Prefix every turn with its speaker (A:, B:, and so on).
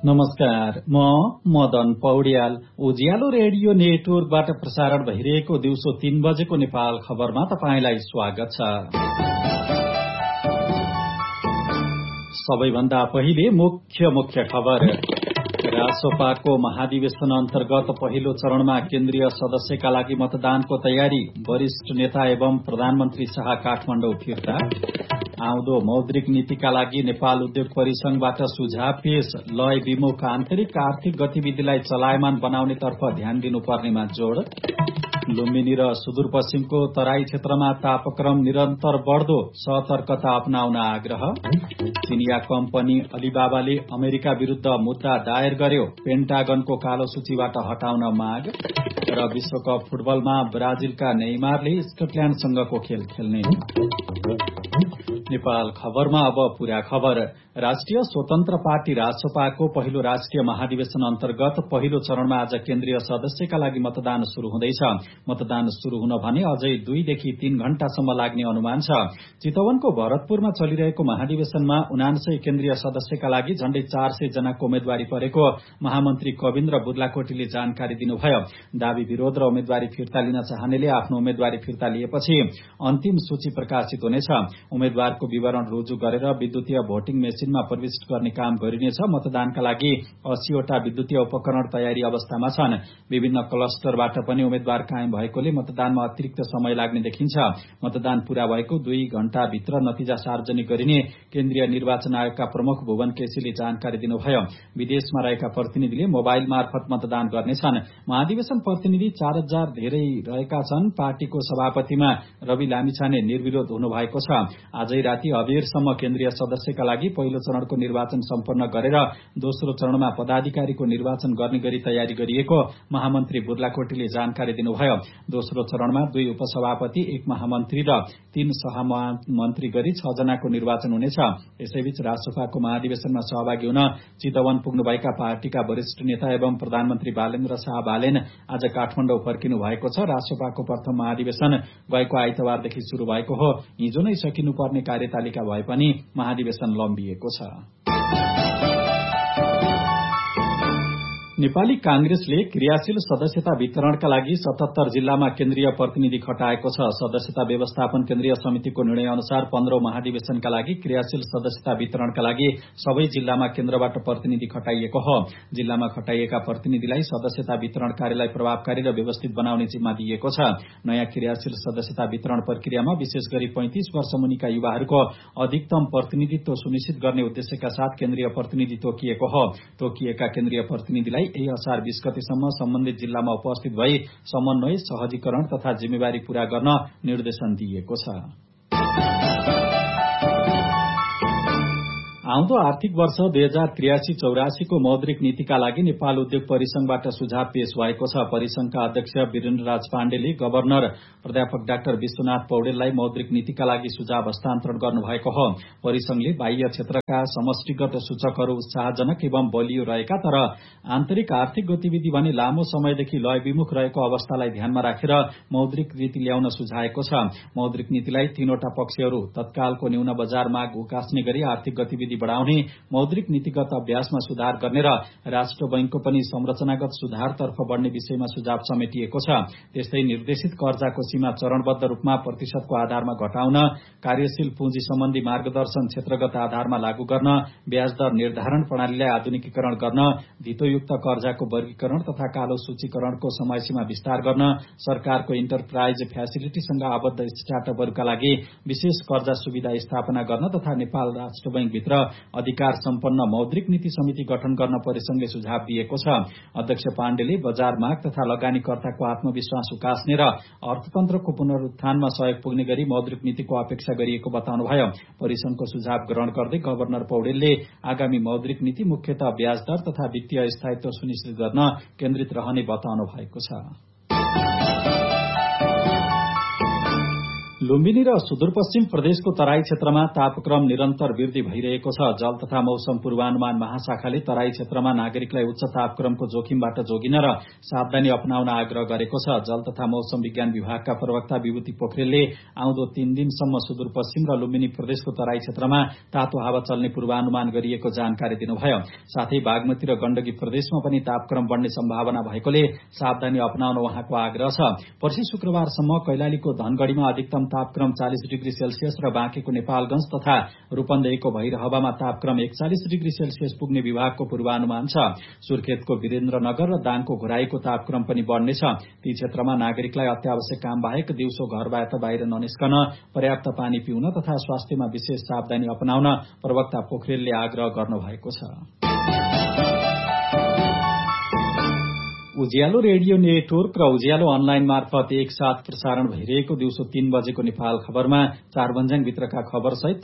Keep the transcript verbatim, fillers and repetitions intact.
A: नमस्कार, म मदन पौड्याल। उज्यालो रेडियो नेटवर्कबाट प्रसारण भइरहेको दिउँसो तीन बजेको नेपाल खबरमा तपाईंलाई स्वागत छ। सबैभन्दा पहिले मुख्य मुख्य खबर। रासोपाको महाधिवेशन अन्तर्गत पहिलो चरणमा केन्द्रीय सदस्यका लागि मतदानको तयारी। वरिष्ठ नेता एवं प्रधानमन्त्री शाह काठमाडौँ फिर्ता। आउँदो मौद्रिक नीतिका लागि नेपाल उद्योग परिसंघबाट सुझाव पेश। लय विमुख आन्तरिक आर्थिक गतिविधिलाई चलायमान बनाउनेतर्फ ध्यान दिनुपर्नेमा जोड़। लुम्बिनी र सुदूरपश्चिमको तराई क्षेत्रमा तापक्रम निरन्तर बढ्दो, सतर्कता अपनाउन आग्रह। चिनिया कम्पनी अलिबाबाले अमेरिका विरूद्ध मुद्दा दायर गर्यो, पेन्टागनको कालो सूचीबाट हटाउन माग। र विश्वकप फुटबलमा ब्राजिलका नेइमारले स्कटल्याण्डसँगको खेल खेल्ने। नेपाल खबरमा अब पूरा खबर। राष्ट्रिय स्वतन्त्र पार्टी रासोपाको पहिलो राष्ट्रिय महाधिवेशन अन्तर्गत पहिलो चरणमा आज केन्द्रीय सदस्यका लागि मतदान शुरू हुँदैछ। मतदान शुरू हुन भने अझै दुईदेखि तीन घण्टासम्म लाग्ने अनुमान छ। चितवनको भरतपुरमा चलिरहेको महाधिवेशनमा उनान्सय केन्द्रीय सदस्यका लागि झण्डै चार सय जनाको उम्मेद्वारी परेको महामन्त्री कविन्द्र बुद्लाकोटीले जानकारी दिनुभयो। दावी विरोध र उम्मेद्वारी फिर्ता लिन चाहनेले आफ्नो उम्मेद्वारी फिर्ता लिएपछि अन्तिम सूची प्रकाशित हुनेछ। उम्मेद्वारको विवरण रुजु गरेर विद्युतीय भोटिङ मेसिनमा प्रविष्ट गर्ने काम गरिनेछ। मतदानका लागि अस्सीवटा विद्युतीय उपकरण तयारी अवस्थामा छन्। विभिन्न क्लस्टरबाट पनि उम्मेद्वार कायम भएकोले मतदानमा अतिरिक्त समय लाग्ने देखिन्छ। मतदान पूरा भएको दुई घण्टाभित्र नतिजा सार्वजनिक गरिने केन्द्रीय निर्वाचन आयोगका प्रमुख भुवन केसीले जानकारी दिनुभयो। विदेशमा रहेका प्रतिनिधिले मोबाइल मार्फत मतदान गर्नेछन्। महाधिवेशन प्रतिनिधि चार हजार धेरै रहेका छन्। पार्टीको सभापतिमा रवि लामिछाने निर्विरोध हुनुभएको छ। आजै राति अबेरसम्म केन्द्रीय सदस्यका लागि पहिलो चरणको निर्वाचन सम्पन्न गरेर दोस्रो चरणमा पदाधिकारीको निर्वाचन गर्ने गरी तयारी गरिएको महामन्त्री बुद्लाकोटीले जानकारी दिनुभयो। दोस्रो चरणमा दुई उपसभापति, एक महामन्त्री र तीन सहमन्त्री गरी छ जनाको निर्वाचन हुनेछ। यसैबीच रासोपाको महाधिवेशनमा सहभागी हुन चितवन पुग्नुभएका पार्टीका वरिष्ठ नेता एवं प्रधानमन्त्री बालेन्द्र शाह बालेन आज काठमाडौँ फर्किनु भएको छ। रासोपाको प्रथम महाधिवेशन गएको आइतबारदेखि शुरू भएको हो। हिजो नै सकिनुपर्ने कार्यतालिका भए पनि महाधिवेशन लम्बिएको छ। नेपाली कांग्रेसले क्रियाशील सदस्यता वितरणका लागि सतहत्तर जिल्लामा केन्द्रीय प्रतिनिधि खटाएको छ। सदस्यता व्यवस्थापन केन्द्रीय समितिको निर्णय अनुसार पन्ध्रौं महाधिवेशनका लागि क्रियाशील सदस्यता वितरणका लागि सबै जिल्लामा केन्द्रबाट प्रतिनिधि खटाइएको हो। जिल्लामा खटाइएका प्रतिनिधिलाई सदस्यता वितरण कार्यलाई प्रभावकारी र व्यवस्थित बनाउने जिम्मा दिइएको छ। नयाँ क्रियाशील सदस्यता वितरण प्रक्रियामा विशेष गरी पैंतिस वर्ष मुनिका युवाहरूको अधिकतम प्रतिनिधित्व सुनिश्चित गर्ने उद्देश्यका साथ केन्द्रीय प्रतिनिधि तोकिएको हो। तोकिएका केन्द्रीय प्रतिनिधिलाई यही असार बीस गतेसम्म सम्बन्धित जिल्लामा उपस्थित भई समन्वय, सहजीकरण तथा जिम्मेवारी पूरा गर्न निर्देशन दिइएको छ। आउँदो आर्थिक वर्ष दुई हजार त्रियासी चौरासीको मौद्रिक नीतिका लागि नेपाल उद्योग परिसंघबाट सुझाव पेश भएको छ। परिसंघका अध्यक्ष वीरेन्द्र राज पाण्डेले गभर्नर प्राध्यापक डाक्टर विश्वनाथ पौडेललाई मौद्रिक नीतिका लागि सुझाव हस्तान्तरण गर्नुभएको हो। परिसंघले बाह्य क्षेत्रका समष्टिगत सूचकहरू उत्साहजनक एवं बलियो रहेका तर आन्तरिक आर्थिक गतिविधि भने लामो समयदेखि लय विमुख रहेको अवस्थालाई ध्यानमा राखेर मौद्रिक नीति ल्याउन सुझाएको छ। मौद्रिक नीतिलाई तीनवटा पक्षहरू तत्कालको न्यून बजार माग उकास्ने गरी आर्थिक गतिविधि बढ़ाउने, मौद्रिक नीतिगत अभ्यासमा सुधार गर्ने र राष्ट्र बैंकको पनि संरचनागत सुधारतर्फ बढ़ने विषयमा सुझाव समेटिएको छ। त्यस्तै निर्देशित कर्जाको सीमा चरणबद्ध रूपमा प्रतिशतको आधारमा घटाउन, कार्यशील पुँजी सम्बन्धी मार्गदर्शन क्षेत्रगत आधारमा लागू गर्न, ब्याज दर निर्धारण प्रणालीलाई आधुनिकीकरण गर्न, धितोयुक्त कर्जाको वर्गीकरण तथा कालो सूचीकरणको समयसीमा विस्तार गर्न, सरकारको इन्टरप्राइज फ्यासिलिटीसँग आबद्ध स्टार्टअपहरूका लागि विशेष कर्जा सुविधा स्थापना गर्न तथा नेपाल राष्ट्र बैंकभित्र अधिकार सम्पन्न मौद्रिक नीति समिति गठन गर्न परिसंघले सुझाव दिएको छ। अध्यक्ष पाण्डेले बजार माग तथा लगानीकर्ताको आत्मविश्वास उकास्ने र अर्थतन्त्रको पुनरुत्थानमा सहयोग पुग्ने गरी मौद्रिक नीतिको अपेक्षा गरिएको बताउनुभयो। परिसंघको सुझाव ग्रहण गर्दै गभर्नर पौडेलले आगामी मौद्रिक नीति मुख्यतः ब्याज दर तथा वित्तीय स्थायित्व सुनिश्चित गर्न केन्द्रित रहने बताउनु भएको छ। लुम्बिनी र सुदूरपश्चिम प्रदेशको तराई क्षेत्रमा तापक्रम निरन्तर वृद्धि भइरहेको छ। जल तथा मौसम पूर्वानुमान महाशाखाले तराई क्षेत्रमा नागरिकलाई उच्च तापक्रमको जोखिमबाट जोगिन र सावधानी अपनाउन आग्रह गरेको छ। जल तथा मौसम विज्ञान विभागका प्रवक्ता विभूति पोखरेलले आउँदो तीन दिनसम्म सुदूरपश्चिम र लुम्बिनी प्रदेशको तराई क्षेत्रमा तातो हावा चल्ने पूर्वानुमान गरिएको जानकारी दिनुभयो। साथै बागमती र गण्डकी प्रदेशमा पनि तापक्रम बढ्ने सम्भावना भएकोले सावधानी अपनाउन उहाँको आग्रह छ। पर्सि शुक्रबारसम्म कैलालीको धनगढ़ीमा अधिकतम तापक्रम चालीस डिग्री सेल्सियस र बाँकेको नेपालगंज तथा रूपन्देहीको भैरहवामा तापक्रम एकचालिस डिग्री सेल्सियस पुग्ने विभागको पूर्वानुमान छ। सुर्खेतको वीरेन्द्रनगर र दाङको घोराईको तापक्रम पनि बढ्नेछ। ती क्षेत्रमा नागरिकलाई अत्यावश्यक काम बाहेक दिउँसो घरबाट बाहिर ननिस्कन, पर्याप्त पानी पिउन तथा स्वास्थ्यमा विशेष सावधानी अपनाउन प्रवक्ता पोखरेलले आग्रह गर्नुभएको छ। उज्यालो रेडियो नेटवर्क र उज्यालो अनलाइन मार्फत एकसाथ प्रसारण भइरहेको दिउँसो तीन बजेको नेपाल खबरमा चारबन्जाङ भित्रका खबर सहित